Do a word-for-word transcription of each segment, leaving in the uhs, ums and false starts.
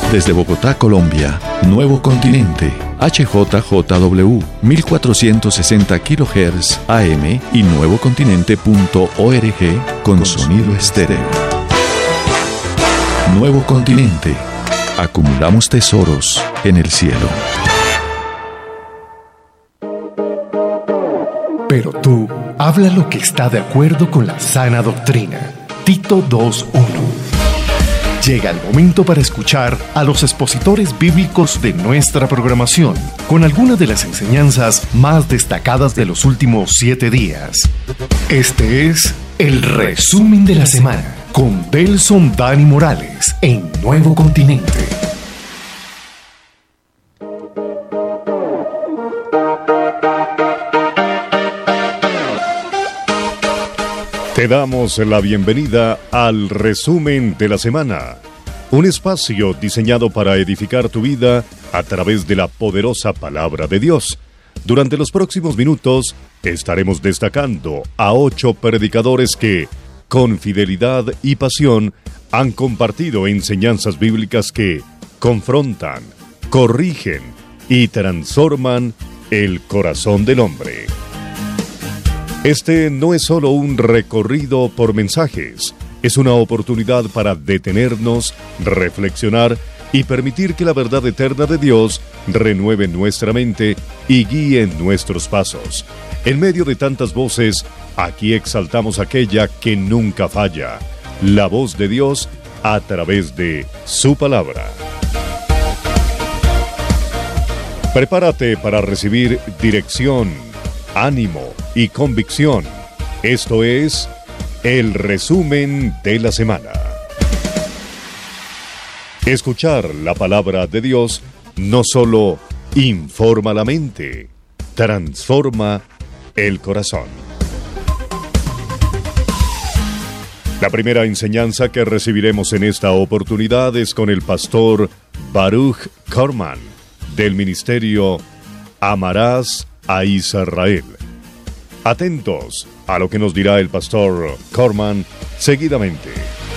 Desde Bogotá, Colombia, Nuevo Continente, H J J W, mil cuatrocientos sesenta kilohertz A M y nuevocontinente punto org con sonido estéreo. Nuevo Continente. Acumulamos tesoros en el cielo. Pero tú, habla lo que está de acuerdo con la sana doctrina. Tito dos uno. Llega el momento para escuchar a los expositores bíblicos de nuestra programación, con algunas de las enseñanzas más destacadas de los últimos siete días. Este es el resumen de la semana, con Delson Dani Morales, en Nuevo Continente. Te damos la bienvenida al resumen de la semana, un espacio diseñado para edificar tu vida a través de la poderosa palabra de Dios. Durante los próximos minutos estaremos destacando a ocho predicadores que, con fidelidad y pasión, han compartido enseñanzas bíblicas que confrontan, corrigen y transforman el corazón del hombre. Este no es solo un recorrido por mensajes, es una oportunidad para detenernos, reflexionar y permitir que la verdad eterna de Dios renueve nuestra mente y guíe nuestros pasos. En medio de tantas voces, aquí exaltamos aquella que nunca falla, la voz de Dios a través de su palabra. Prepárate para recibir dirección, ánimo y convicción. Esto es el resumen de la semana. Escuchar la palabra de Dios no solo informa la mente, transforma el corazón. La primera enseñanza que recibiremos en esta oportunidad es con el pastor Baruch Korman, del ministerio Amarás a Israel. Atentos a lo que nos dirá el pastor Korman seguidamente.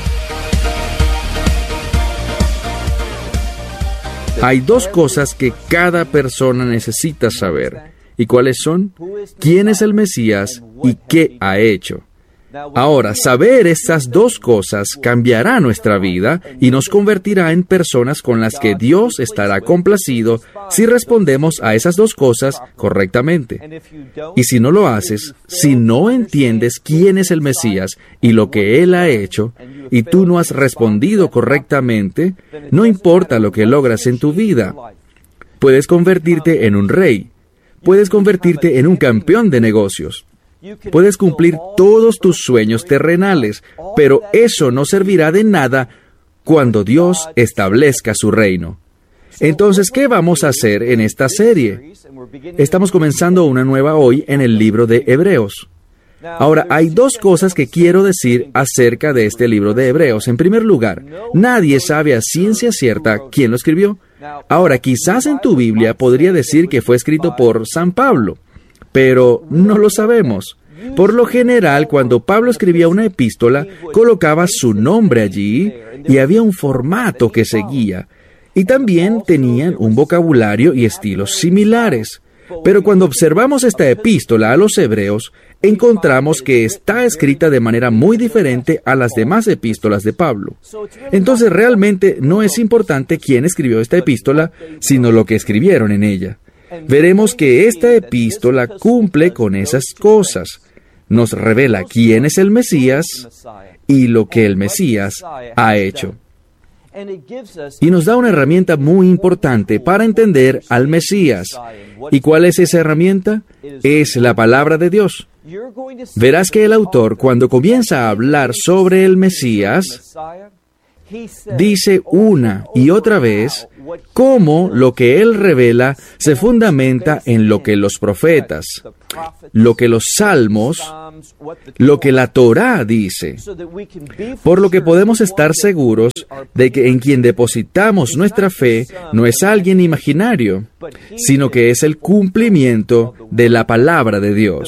Hay dos cosas que cada persona necesita saber. ¿Y cuáles son? ¿Quién es el Mesías y qué ha hecho? Ahora, saber estas dos cosas cambiará nuestra vida y nos convertirá en personas con las que Dios estará complacido si respondemos a esas dos cosas correctamente. Y si no lo haces, si no entiendes quién es el Mesías y lo que Él ha hecho, y tú no has respondido correctamente, no importa lo que logras en tu vida. Puedes convertirte en un rey, puedes convertirte en un campeón de negocios. Puedes cumplir todos tus sueños terrenales, pero eso no servirá de nada cuando Dios establezca su reino. Entonces, ¿qué vamos a hacer en esta serie? Estamos comenzando una nueva hoy en el libro de Hebreos. Ahora, hay dos cosas que quiero decir acerca de este libro de Hebreos. En primer lugar, nadie sabe a ciencia cierta quién lo escribió. Ahora, quizás en tu Biblia podría decir que fue escrito por San Pablo, pero no lo sabemos. Por lo general, cuando Pablo escribía una epístola, colocaba su nombre allí y había un formato que seguía. Y también tenían un vocabulario y estilos similares. Pero cuando observamos esta epístola a los hebreos, encontramos que está escrita de manera muy diferente a las demás epístolas de Pablo. Entonces, realmente no es importante quién escribió esta epístola, sino lo que escribieron en ella. Veremos que esta epístola cumple con esas cosas. Nos revela quién es el Mesías y lo que el Mesías ha hecho. Y nos da una herramienta muy importante para entender al Mesías. ¿Y cuál es esa herramienta? Es la palabra de Dios. Verás que el autor, cuando comienza a hablar sobre el Mesías, dice una y otra vez cómo lo que Él revela se fundamenta en lo que los profetas, lo que los salmos, lo que la Torá dice, por lo que podemos estar seguros de que en quien depositamos nuestra fe no es alguien imaginario, sino que es el cumplimiento de la palabra de Dios.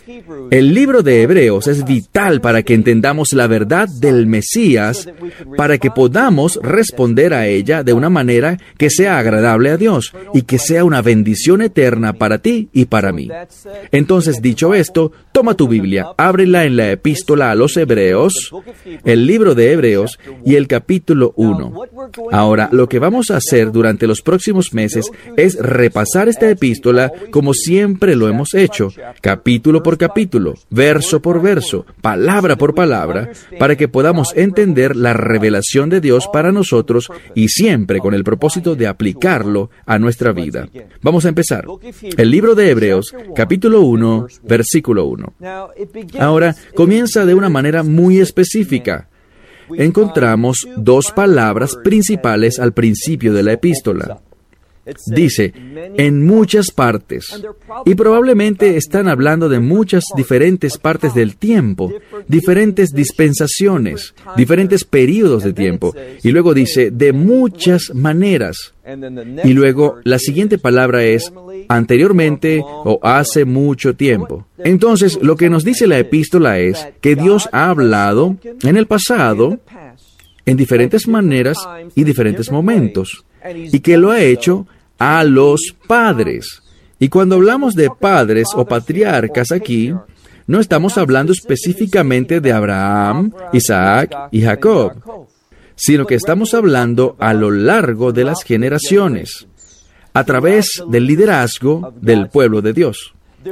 El libro de Hebreos es vital para que entendamos la verdad del Mesías, para que podamos responder a ella de una manera que sea agradable a Dios y que sea una bendición eterna para ti y para mí. Entonces, dicho esto, toma tu Biblia, ábrela en la epístola a los Hebreos, el libro de Hebreos y el capítulo uno. Ahora, lo que vamos a hacer durante los próximos meses es repasar esta epístola como siempre lo hemos hecho, capítulo por capítulo, verso por verso, palabra por palabra, para que podamos entender la revelación de Dios para nosotros y siempre con el propósito de aplicarlo a nuestra vida. Vamos a empezar. El libro de Hebreos, capítulo uno, versículo uno. Ahora, comienza de una manera muy específica. Encontramos dos palabras principales al principio de la epístola. Dice, en muchas partes, y probablemente están hablando de muchas diferentes partes del tiempo, diferentes dispensaciones, diferentes períodos de tiempo, y luego dice, de muchas maneras, y luego la siguiente palabra es, anteriormente o hace mucho tiempo. Entonces, lo que nos dice la epístola es que Dios ha hablado en el pasado, en diferentes maneras y diferentes momentos, y que lo ha hecho a los padres. Y cuando hablamos de padres o patriarcas aquí, no estamos hablando específicamente de Abraham, Isaac y Jacob, sino que estamos hablando a lo largo de las generaciones, a través del liderazgo del pueblo de Dios.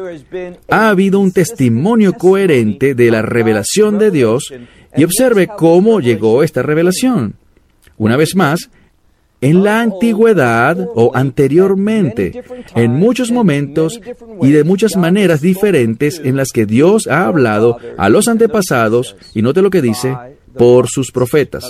Ha habido un testimonio coherente de la revelación de Dios y observe cómo llegó esta revelación. Una vez más, en la antigüedad o anteriormente, en muchos momentos y de muchas maneras diferentes en las que Dios ha hablado a los antepasados, y note lo que dice, por sus profetas.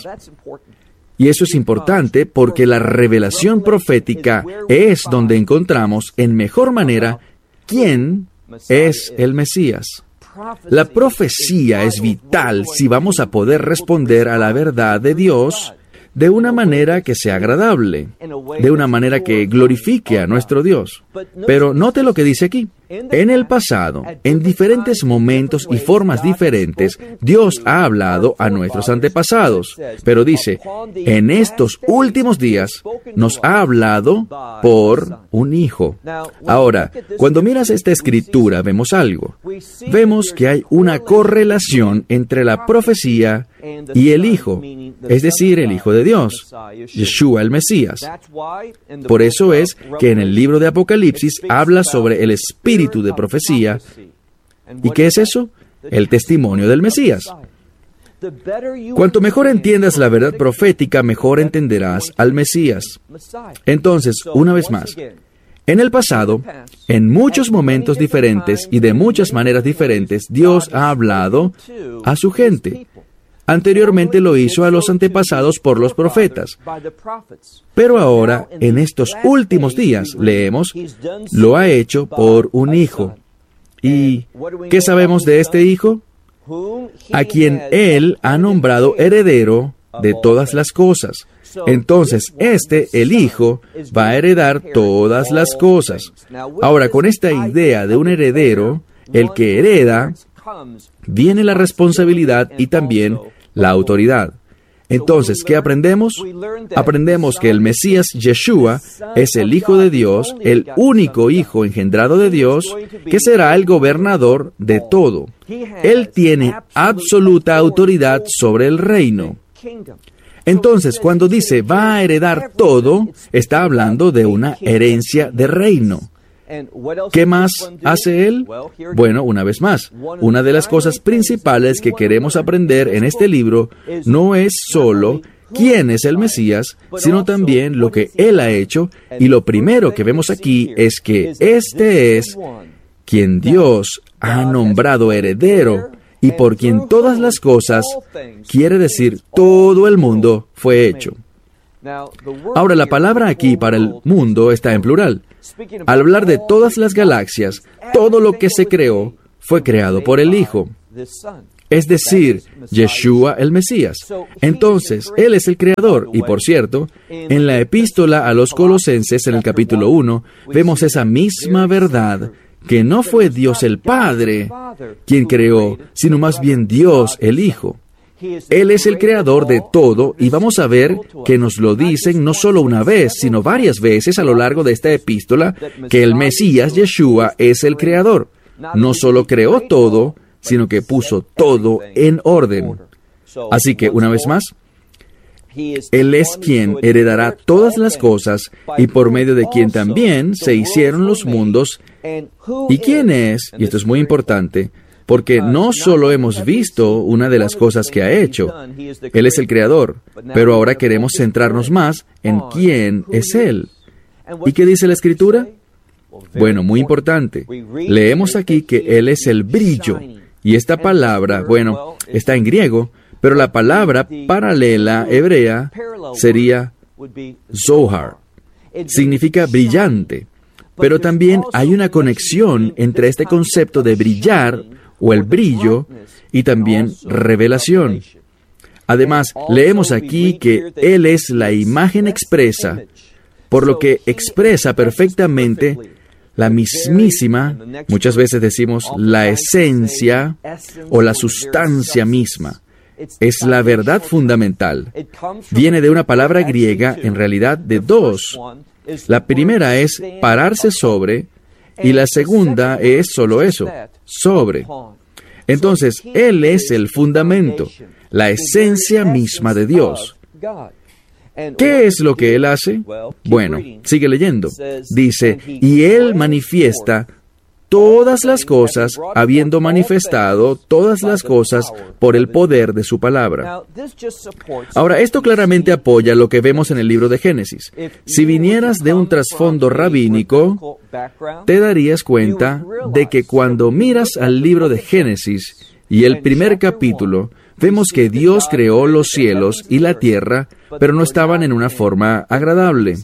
Y eso es importante porque la revelación profética es donde encontramos en mejor manera quién es el Mesías. La profecía es vital si vamos a poder responder a la verdad de Dios de una manera que sea agradable, de una manera que glorifique a nuestro Dios. Pero note lo que dice aquí. En el pasado, en diferentes momentos y formas diferentes, Dios ha hablado a nuestros antepasados. Pero dice, en estos últimos días nos ha hablado por un hijo. Ahora, cuando miras esta escritura, vemos algo. Vemos que hay una correlación entre la profecía y el Hijo, es decir, el Hijo de Dios, Yeshua el Mesías. Por eso es que en el libro de Apocalipsis habla sobre el espíritu de profecía. ¿Y qué es eso? El testimonio del Mesías. Cuanto mejor entiendas la verdad profética, mejor entenderás al Mesías. Entonces, una vez más, en el pasado, en muchos momentos diferentes y de muchas maneras diferentes, Dios ha hablado a su gente. Anteriormente lo hizo a los antepasados por los profetas. Pero ahora, en estos últimos días, leemos, lo ha hecho por un hijo. ¿Y qué sabemos de este hijo? A quien Él ha nombrado heredero de todas las cosas. Entonces, este, el Hijo, va a heredar todas las cosas. Ahora, con esta idea de un heredero, el que hereda, viene la responsabilidad y también la autoridad. Entonces, ¿qué aprendemos? Aprendemos que el Mesías Yeshua es el Hijo de Dios, el único Hijo engendrado de Dios, que será el gobernador de todo. Él tiene absoluta autoridad sobre el reino. Entonces, cuando dice va a heredar todo, está hablando de una herencia de reino. ¿Qué más hace Él? Bueno, una vez más, una de las cosas principales que queremos aprender en este libro no es solo quién es el Mesías, sino también lo que Él ha hecho, y lo primero que vemos aquí es que este es quien Dios ha nombrado heredero y por quien todas las cosas, quiere decir todo el mundo, fue hecho. Ahora, la palabra aquí para el mundo está en plural. Al hablar de todas las galaxias, todo lo que se creó fue creado por el Hijo, es decir, Yeshua el Mesías. Entonces, Él es el Creador. Y por cierto, en la epístola a los Colosenses, en el capítulo uno, vemos esa misma verdad, que no fue Dios el Padre quien creó, sino más bien Dios el Hijo. Él es el creador de todo, y vamos a ver que nos lo dicen no solo una vez, sino varias veces a lo largo de esta epístola, que el Mesías Yeshua es el creador. No solo creó todo, sino que puso todo en orden. Así que, una vez más, Él es quien heredará todas las cosas, y por medio de quien también se hicieron los mundos. ¿Y quién es? Y esto es muy importante, porque no solo hemos visto una de las cosas que ha hecho. Él es el Creador, pero ahora queremos centrarnos más en quién es Él. ¿Y qué dice la Escritura? Bueno, muy importante. Leemos aquí que Él es el brillo, y esta palabra, bueno, está en griego, pero la palabra paralela hebrea sería Zohar. Significa brillante, pero también hay una conexión entre este concepto de brillar o el brillo y también revelación. Además, leemos aquí que Él es la imagen expresa, por lo que expresa perfectamente la mismísima, muchas veces decimos la esencia o la sustancia misma. Es la verdad fundamental. Viene de una palabra griega, en realidad de dos. La primera es pararse sobre, y la segunda es solo eso, sobre. Entonces, Él es el fundamento, la esencia misma de Dios. ¿Qué es lo que Él hace? Bueno, sigue leyendo. Dice, y Él manifiesta todas las cosas, habiendo manifestado todas las cosas por el poder de su palabra. Ahora, esto claramente apoya lo que vemos en el libro de Génesis. Si vinieras de un trasfondo rabínico, te darías cuenta de que cuando miras al libro de Génesis y el primer capítulo, vemos que Dios creó los cielos y la tierra, pero no estaban en una forma agradable.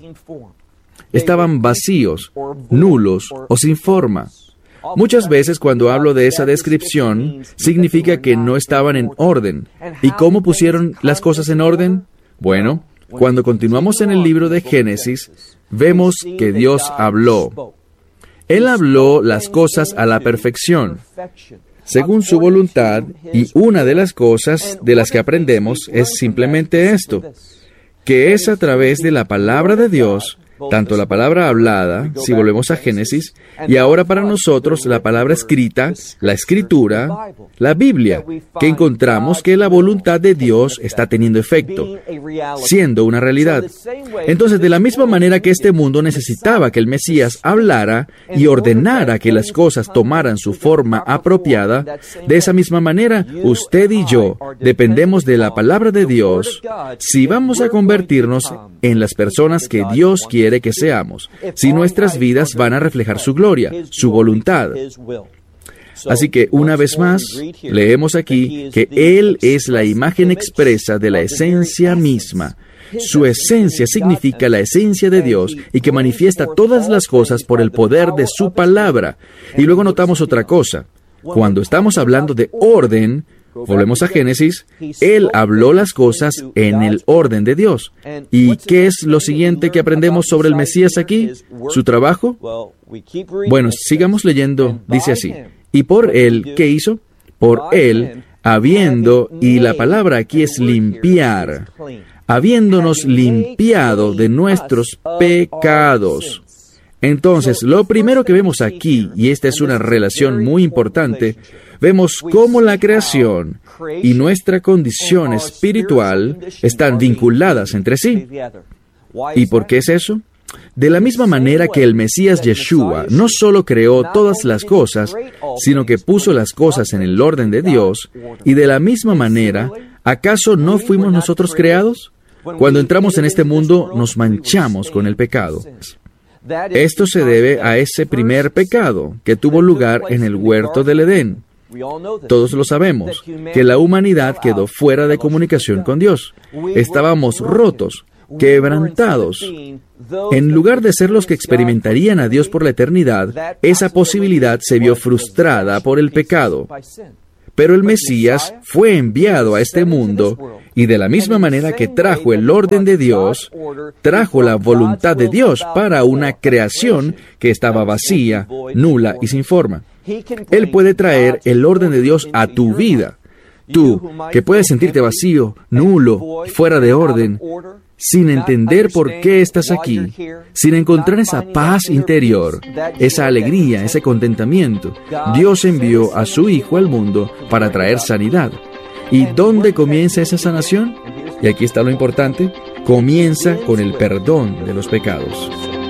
Estaban vacíos, nulos o sin forma. Muchas veces cuando hablo de esa descripción, significa que no estaban en orden. ¿Y cómo pusieron las cosas en orden? Bueno, cuando continuamos en el libro de Génesis, vemos que Dios habló. Él habló las cosas a la perfección, según su voluntad, y una de las cosas de las que aprendemos es simplemente esto, que es a través de la palabra de Dios, tanto la palabra hablada, si volvemos a Génesis, y ahora para nosotros la palabra escrita, la escritura, la Biblia, que encontramos que la voluntad de Dios está teniendo efecto, siendo una realidad. Entonces, de la misma manera que este mundo necesitaba que el Mesías hablara y ordenara que las cosas tomaran su forma apropiada, de esa misma manera, usted y yo dependemos de la palabra de Dios si vamos a convertirnos en las personas que Dios quiere que seamos, si nuestras vidas van a reflejar su gloria, su voluntad. Así que, una vez más, leemos aquí que Él es la imagen expresa de la esencia misma. Su esencia significa la esencia de Dios y que manifiesta todas las cosas por el poder de su palabra. Y luego notamos otra cosa. Cuando estamos hablando de orden, volvemos a Génesis, Él habló las cosas en el orden de Dios. ¿Y qué es lo siguiente que aprendemos sobre el Mesías aquí? ¿Su trabajo? Bueno, sigamos leyendo. Dice así, y por Él, ¿qué hizo? Por Él, habiendo, y la palabra aquí es limpiar, habiéndonos limpiado de nuestros pecados. Entonces, lo primero que vemos aquí, y esta es una relación muy importante, vemos cómo la creación y nuestra condición espiritual están vinculadas entre sí. ¿Y por qué es eso? De la misma manera que el Mesías Yeshua no solo creó todas las cosas, sino que puso las cosas en el orden de Dios, y de la misma manera, ¿acaso no fuimos nosotros creados? Cuando entramos en este mundo, nos manchamos con el pecado. Esto se debe a ese primer pecado que tuvo lugar en el huerto del Edén. Todos lo sabemos, que la humanidad quedó fuera de comunicación con Dios. Estábamos rotos, quebrantados. En lugar de ser los que experimentarían a Dios por la eternidad, esa posibilidad se vio frustrada por el pecado. Pero el Mesías fue enviado a este mundo y de la misma manera que trajo el orden de Dios, trajo la voluntad de Dios para una creación que estaba vacía, nula y sin forma. Él puede traer el orden de Dios a tu vida. Tú, que puedes sentirte vacío, nulo, fuera de orden, sin entender por qué estás aquí, sin encontrar esa paz interior, esa alegría, ese contentamiento, Dios envió a su Hijo al mundo para traer sanidad. ¿Y dónde comienza esa sanación? Y aquí está lo importante, comienza con el perdón de los pecados.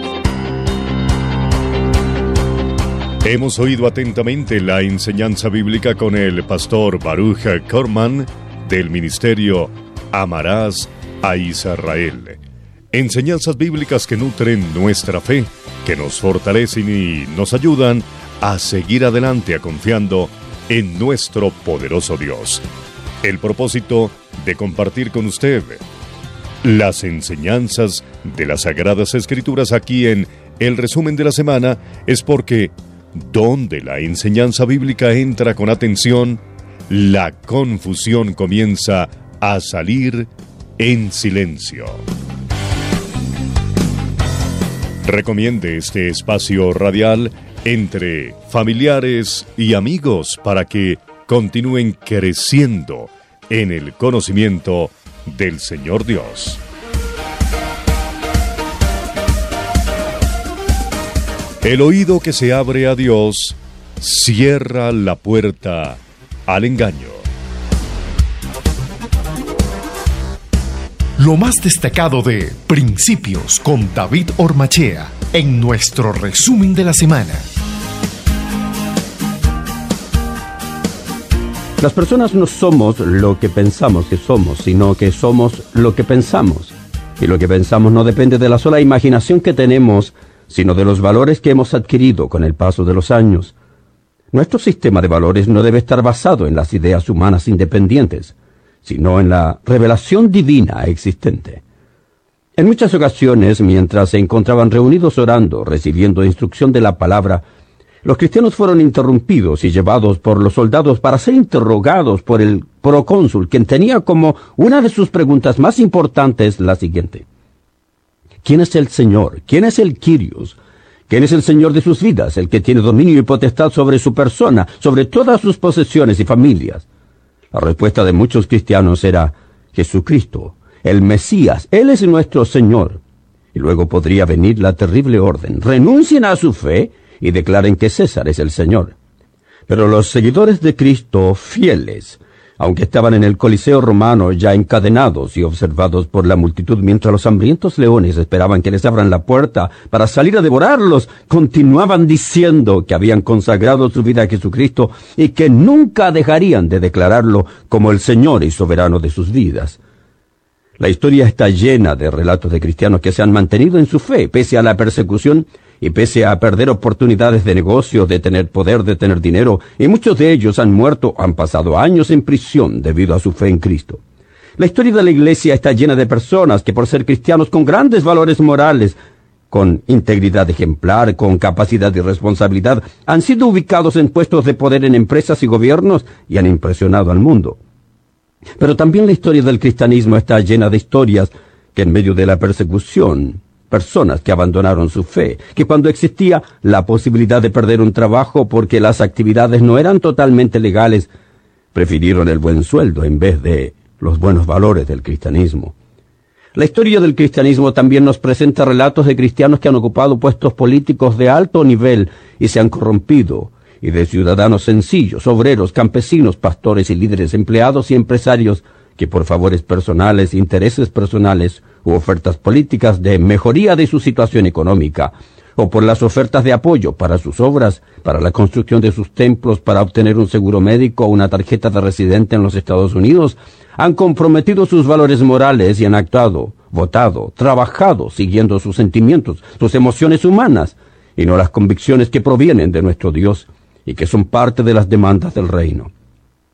Hemos oído atentamente la enseñanza bíblica con el pastor Baruch Korman del ministerio Amarás a Israel. Enseñanzas bíblicas que nutren nuestra fe, que nos fortalecen y nos ayudan a seguir adelante confiando en nuestro poderoso Dios. El propósito de compartir con usted las enseñanzas de las Sagradas Escrituras aquí en el resumen de la semana es porque donde la enseñanza bíblica entra con atención, la confusión comienza a salir en silencio. Recomiende este espacio radial entre familiares y amigos para que continúen creciendo en el conocimiento del Señor Dios. El oído que se abre a Dios cierra la puerta al engaño. Lo más destacado de Principios con David Ormachea en nuestro resumen de la semana. Las personas no somos lo que pensamos que somos, sino que somos lo que pensamos. Y lo que pensamos no depende de la sola imaginación que tenemos, sino de los valores que hemos adquirido con el paso de los años. Nuestro sistema de valores no debe estar basado en las ideas humanas independientes, sino en la revelación divina existente. En muchas ocasiones, mientras se encontraban reunidos orando, recibiendo instrucción de la palabra, los cristianos fueron interrumpidos y llevados por los soldados para ser interrogados por el procónsul, quien tenía como una de sus preguntas más importantes la siguiente: ¿quién es el Señor? ¿Quién es el Kyrios? ¿Quién es el Señor de sus vidas, el que tiene dominio y potestad sobre su persona, sobre todas sus posesiones y familias? La respuesta de muchos cristianos era: Jesucristo, el Mesías, Él es nuestro Señor. Y luego podría venir la terrible orden: renuncien a su fe y declaren que César es el Señor. Pero los seguidores de Cristo, fieles, aunque estaban en el Coliseo romano ya encadenados y observados por la multitud mientras los hambrientos leones esperaban que les abran la puerta para salir a devorarlos, continuaban diciendo que habían consagrado su vida a Jesucristo y que nunca dejarían de declararlo como el Señor y soberano de sus vidas. La historia está llena de relatos de cristianos que se han mantenido en su fe, pese a la persecución y pese a perder oportunidades de negocio, de tener poder, de tener dinero, y muchos de ellos han muerto o han pasado años en prisión debido a su fe en Cristo. La historia de la Iglesia está llena de personas que por ser cristianos con grandes valores morales, con integridad ejemplar, con capacidad y responsabilidad, han sido ubicados en puestos de poder en empresas y gobiernos y han impresionado al mundo. Pero también la historia del cristianismo está llena de historias que en medio de la persecución, personas que abandonaron su fe, que cuando existía la posibilidad de perder un trabajo porque las actividades no eran totalmente legales, prefirieron el buen sueldo en vez de los buenos valores del cristianismo. La historia del cristianismo también nos presenta relatos de cristianos que han ocupado puestos políticos de alto nivel y se han corrompido, y de ciudadanos sencillos, obreros, campesinos, pastores y líderes, empleados y empresarios que por favores personales, intereses personales u ofertas políticas de mejoría de su situación económica, o por las ofertas de apoyo para sus obras, para la construcción de sus templos, para obtener un seguro médico o una tarjeta de residente en los Estados Unidos, han comprometido sus valores morales y han actuado, votado, trabajado siguiendo sus sentimientos, sus emociones humanas, y no las convicciones que provienen de nuestro Dios y que son parte de las demandas del reino.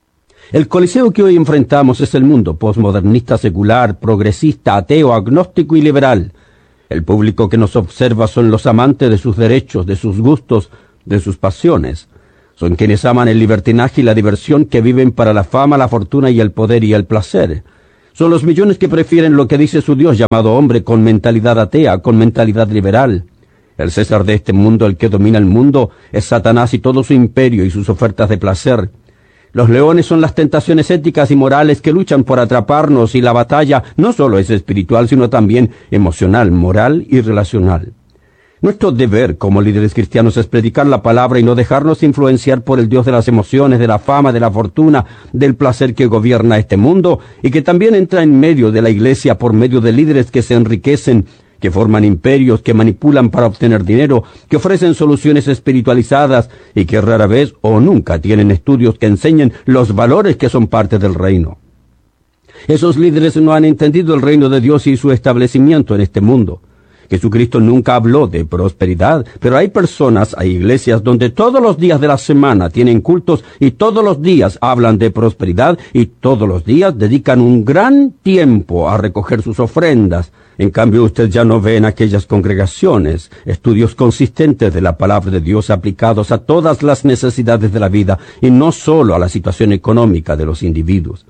El coliseo que hoy enfrentamos es el mundo posmodernista, secular, progresista, ateo, agnóstico y liberal. El público que nos observa son los amantes de sus derechos, de sus gustos, de sus pasiones. Son quienes aman el libertinaje y la diversión, que viven para la fama, la fortuna y el poder y el placer. Son los millones que prefieren lo que dice su Dios llamado hombre, con mentalidad atea, con mentalidad liberal. El César de este mundo, el que domina el mundo, es Satanás y todo su imperio y sus ofertas de placer. Los leones son las tentaciones éticas y morales que luchan por atraparnos, y la batalla no solo es espiritual, sino también emocional, moral y relacional. Nuestro deber como líderes cristianos es predicar la palabra y no dejarnos influenciar por el Dios de las emociones, de la fama, de la fortuna, del placer que gobierna este mundo y que también entra en medio de la iglesia por medio de líderes que se enriquecen, que forman imperios, que manipulan para obtener dinero, que ofrecen soluciones espiritualizadas y que rara vez o nunca tienen estudios que enseñen los valores que son parte del reino. Esos líderes no han entendido el reino de Dios y su establecimiento en este mundo. Jesucristo nunca habló de prosperidad, pero hay personas, hay iglesias donde todos los días de la semana tienen cultos y todos los días hablan de prosperidad y todos los días dedican un gran tiempo a recoger sus ofrendas. En cambio, usted ya no ve en aquellas congregaciones estudios consistentes de la palabra de Dios aplicados a todas las necesidades de la vida y no solo a la situación económica de los individuos.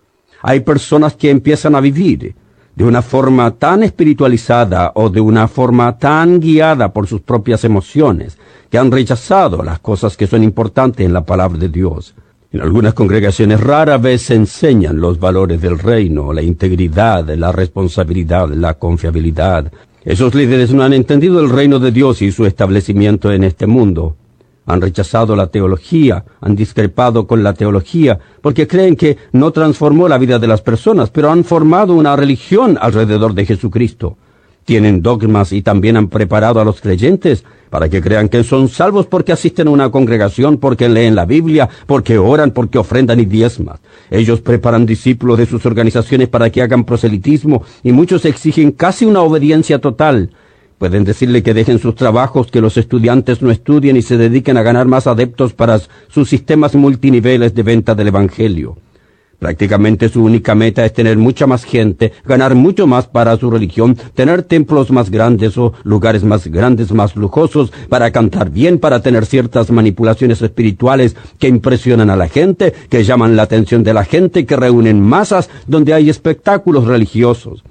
Hay personas que empiezan a vivir de una forma tan espiritualizada o de una forma tan guiada por sus propias emociones que han rechazado las cosas que son importantes en la palabra de Dios. En algunas congregaciones rara vez se enseñan los valores del reino, la integridad, la responsabilidad, la confiabilidad. Esos líderes no han entendido el reino de Dios y su establecimiento en este mundo. Han rechazado la teología, han discrepado con la teología, porque creen que no transformó la vida de las personas, pero han formado una religión alrededor de Jesucristo. Tienen dogmas y también han preparado a los creyentes para que crean que son salvos porque asisten a una congregación, porque leen la Biblia, porque oran, porque ofrendan y diezman. Ellos preparan discípulos de sus organizaciones para que hagan proselitismo y muchos exigen casi una obediencia total. Pueden decirle que dejen sus trabajos, que los estudiantes no estudien y se dediquen a ganar más adeptos para sus sistemas multiniveles de venta del Evangelio. Prácticamente su única meta es tener mucha más gente, ganar mucho más para su religión, tener templos más grandes o lugares más grandes, más lujosos, para cantar bien, para tener ciertas manipulaciones espirituales que impresionan a la gente, que llaman la atención de la gente, que reúnen masas donde hay espectáculos religiosos.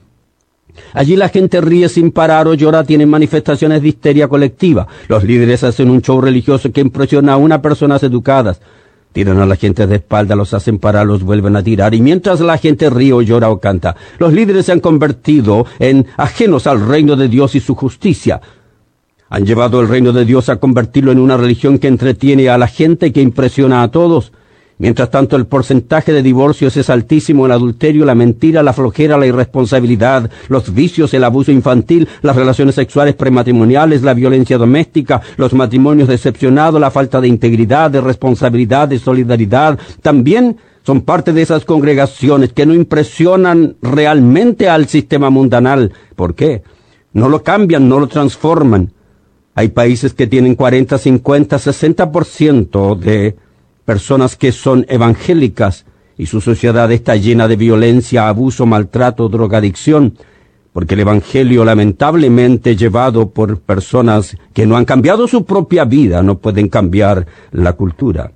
Allí la gente ríe sin parar o llora, tienen manifestaciones de histeria colectiva. Los líderes hacen un show religioso que impresiona a unas personas educadas. Tiran a la gente de espalda, los hacen parar, los vuelven a tirar, y mientras la gente ríe o llora o canta, los líderes se han convertido en ajenos al reino de Dios y su justicia. Han llevado el reino de Dios a convertirlo en una religión que entretiene a la gente y que impresiona a todos. Mientras tanto, el porcentaje de divorcios es altísimo, el adulterio, la mentira, la flojera, la irresponsabilidad, los vicios, el abuso infantil, las relaciones sexuales prematrimoniales, la violencia doméstica, los matrimonios decepcionados, la falta de integridad, de responsabilidad, de solidaridad, también son parte de esas congregaciones que no impresionan realmente al sistema mundanal. ¿Por qué? No lo cambian, no lo transforman. Hay países que tienen cuarenta, cincuenta, sesenta por ciento de personas que son evangélicas y su sociedad está llena de violencia, abuso, maltrato, drogadicción, porque el evangelio, lamentablemente llevado por personas que no han cambiado su propia vida, no pueden cambiar la cultura.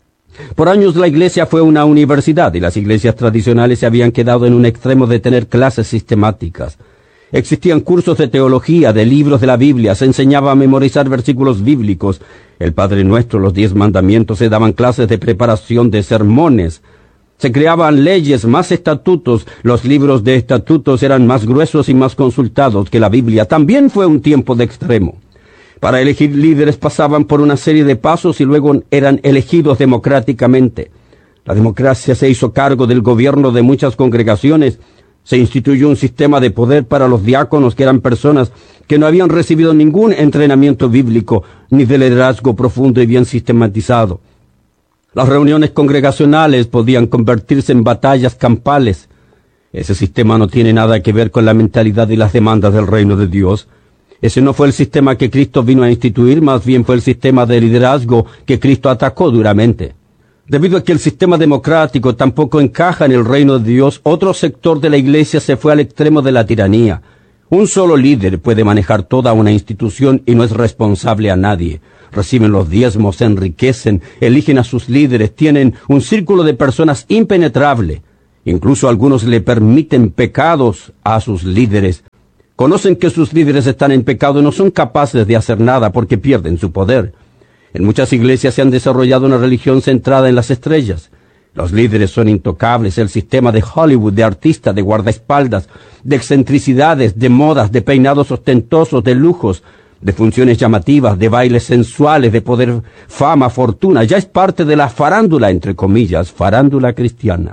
Por años la iglesia fue una universidad y las iglesias tradicionales se habían quedado en un extremo de tener clases sistemáticas. Existían cursos de teología, de libros de la Biblia, se enseñaba a memorizar versículos bíblicos, el Padre Nuestro, los diez mandamientos, se daban clases de preparación de sermones, se creaban leyes, más estatutos, los libros de estatutos eran más gruesos y más consultados que la Biblia. También fue un tiempo de extremo. Para elegir líderes pasaban por una serie de pasos y luego eran elegidos democráticamente. La democracia se hizo cargo del gobierno de muchas congregaciones. Se instituyó un sistema de poder para los diáconos, que eran personas que no habían recibido ningún entrenamiento bíblico ni de liderazgo profundo y bien sistematizado. Las reuniones congregacionales podían convertirse en batallas campales. Ese sistema no tiene nada que ver con la mentalidad y las demandas del reino de Dios. Ese no fue el sistema que Cristo vino a instituir, más bien fue el sistema de liderazgo que Cristo atacó duramente. Debido a que el sistema democrático tampoco encaja en el reino de Dios, otro sector de la iglesia se fue al extremo de la tiranía. Un solo líder puede manejar toda una institución y no es responsable a nadie. Reciben los diezmos, se enriquecen, eligen a sus líderes, tienen un círculo de personas impenetrable. Incluso algunos le permiten pecados a sus líderes. Conocen que sus líderes están en pecado y no son capaces de hacer nada porque pierden su poder. En muchas iglesias se han desarrollado una religión centrada en las estrellas. Los líderes son intocables, el sistema de Hollywood, de artistas, de guardaespaldas, de excentricidades, de modas, de peinados ostentosos, de lujos, de funciones llamativas, de bailes sensuales, de poder, fama, fortuna. Ya es parte de la farándula, entre comillas, farándula cristiana.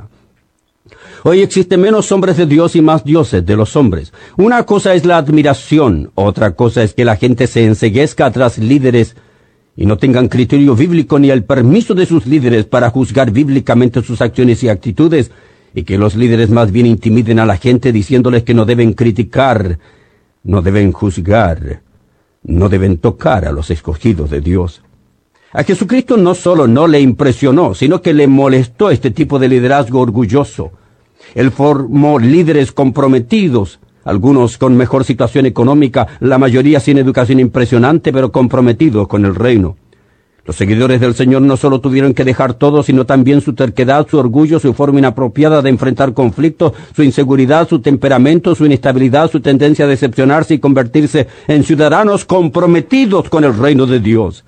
Hoy existen menos hombres de Dios y más dioses de los hombres. Una cosa es la admiración, otra cosa es que la gente se enceguezca tras líderes y no tengan criterio bíblico ni el permiso de sus líderes para juzgar bíblicamente sus acciones y actitudes, y que los líderes más bien intimiden a la gente diciéndoles que no deben criticar, no deben juzgar, no deben tocar a los escogidos de Dios. A Jesucristo no solo no le impresionó, sino que le molestó este tipo de liderazgo orgulloso. Él formó líderes comprometidos, algunos con mejor situación económica, la mayoría sin educación impresionante, pero comprometidos con el reino. Los seguidores del Señor no solo tuvieron que dejar todo, sino también su terquedad, su orgullo, su forma inapropiada de enfrentar conflictos, su inseguridad, su temperamento, su inestabilidad, su tendencia a decepcionarse y convertirse en ciudadanos comprometidos con el reino de Dios.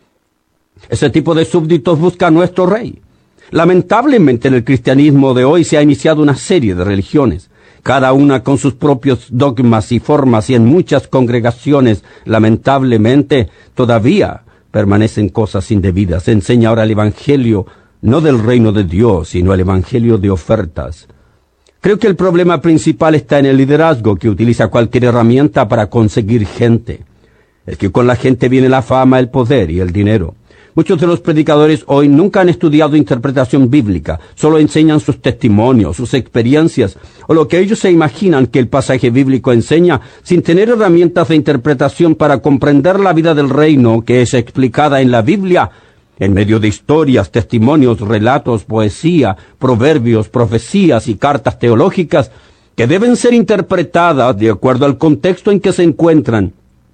Ese tipo de súbditos busca a nuestro rey. Lamentablemente en el cristianismo de hoy se ha iniciado una serie de religiones, cada una con sus propios dogmas y formas, y en muchas congregaciones, lamentablemente, todavía permanecen cosas indebidas. Se enseña ahora el evangelio, no del reino de Dios, sino el evangelio de ofertas. Creo que el problema principal está en el liderazgo, que utiliza cualquier herramienta para conseguir gente. Es que con la gente viene la fama, el poder y el dinero. Muchos de los predicadores hoy nunca han estudiado interpretación bíblica, solo enseñan sus testimonios, sus experiencias, o lo que ellos se imaginan que el pasaje bíblico enseña, sin tener herramientas de interpretación para comprender la vida del reino que es explicada en la Biblia, en medio de historias, testimonios, relatos, poesía, proverbios, profecías y cartas teológicas, que deben ser interpretadas de acuerdo al contexto en que se encuentran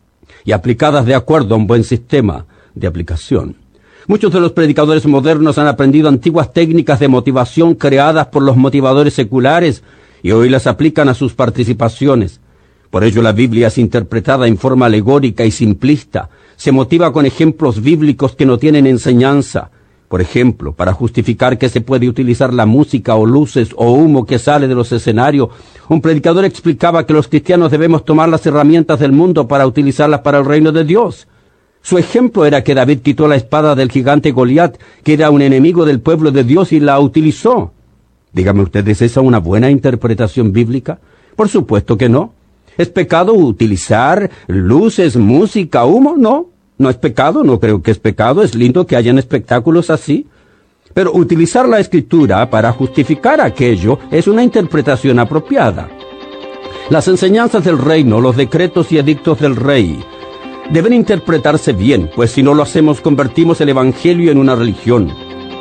y aplicadas de acuerdo a un buen sistema de aplicación. Muchos de los predicadores modernos han aprendido antiguas técnicas de motivación creadas por los motivadores seculares y hoy las aplican a sus participaciones. Por ello la Biblia es interpretada en forma alegórica y simplista. Se motiva con ejemplos bíblicos que no tienen enseñanza. Por ejemplo, para justificar que se puede utilizar la música o luces o humo que sale de los escenarios, un predicador explicaba que los cristianos debemos tomar las herramientas del mundo para utilizarlas para el reino de Dios. Su ejemplo era que David quitó la espada del gigante Goliat, que era un enemigo del pueblo de Dios, y la utilizó. Dígame usted, ¿es esa una buena interpretación bíblica? Por supuesto que no. ¿Es pecado utilizar luces, música, humo? No, no es pecado, no creo que es pecado, es lindo que hayan espectáculos así. Pero utilizar la Escritura para justificar aquello es una interpretación apropiada. Las enseñanzas del reino, los decretos y edictos del rey, deben interpretarse bien, pues si no lo hacemos convertimos el evangelio en una religión.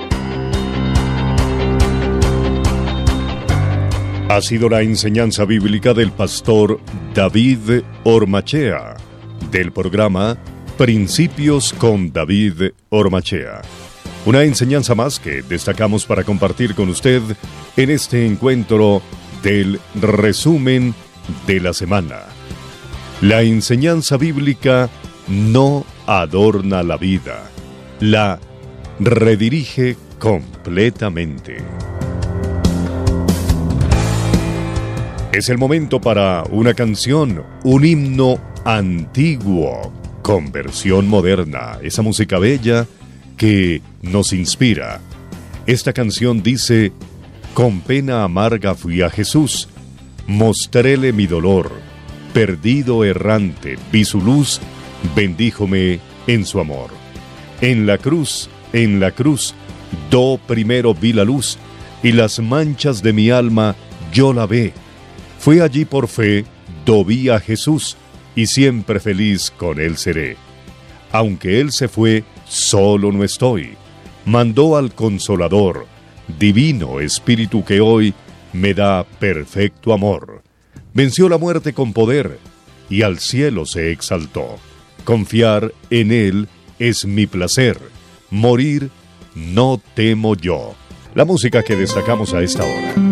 Ha sido la enseñanza bíblica del pastor David Ormachea, del programa Principios con David Ormachea. Una enseñanza más que destacamos para compartir con usted en este encuentro del resumen de la semana. La enseñanza bíblica no adorna la vida, la redirige completamente. Es el momento para una canción, un himno antiguo con versión moderna, esa música bella que nos inspira. Esta canción dice: con pena amarga fui a Jesús, mostréle mi dolor, perdido errante, vi su luz, bendíjome en su amor. En la cruz, en la cruz, do primero vi la luz, y las manchas de mi alma yo la ve. Fui allí por fe, do vi a Jesús, y siempre feliz con él seré. Aunque él se fue, solo no estoy, mandó al Consolador, divino Espíritu que hoy me da perfecto amor. Venció la muerte con poder y al cielo se exaltó. Confiar en Él es mi placer. Morir no temo yo. La música que destacamos a esta hora.